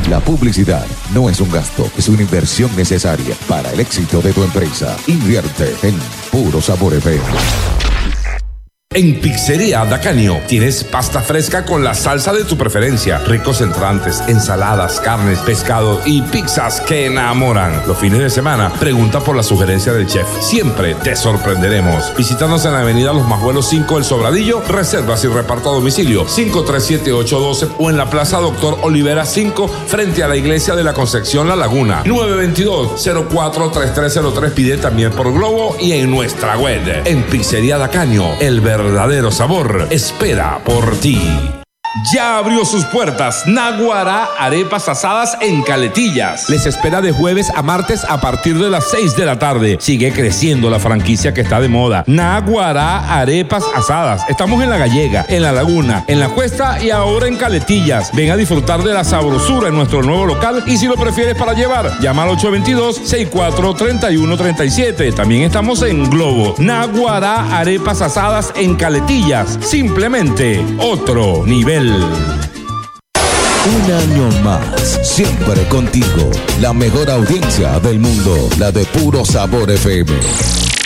La publicidad no es un gasto, es una inversión necesaria para el éxito de tu empresa. Invierte en Puro Sabor FM. En Pizzería Dacanio tienes pasta fresca con la salsa de tu preferencia, ricos entrantes, ensaladas, carnes, pescado y pizzas que enamoran. Los fines de semana, pregunta por la sugerencia del chef. Siempre te sorprenderemos. Visítanos en la avenida Los Majuelos 5 El Sobradillo, reservas y reparto a domicilio 537-812 o en la Plaza Doctor Olivera 5 frente a la Iglesia de la Concepción La Laguna. 922-043303. Pide también por Globo y en nuestra web. En Pizzería Dacanio, el verdadero sabor espera por ti. Ya abrió sus puertas Naguará Arepas Asadas en Caletillas. Les espera de jueves a martes a partir de las 6 de la tarde. Sigue creciendo la franquicia que está de moda. Naguará Arepas Asadas. Estamos en La Gallega, en La Laguna, en La Cuesta y ahora en Caletillas. Ven a disfrutar de la sabrosura en nuestro nuevo local y si lo prefieres para llevar, llama al 822-643137. También estamos en Globo. Naguará Arepas Asadas en Caletillas. Simplemente otro nivel. Un año más, siempre contigo. La mejor audiencia del mundo, la de Puro Sabor FM.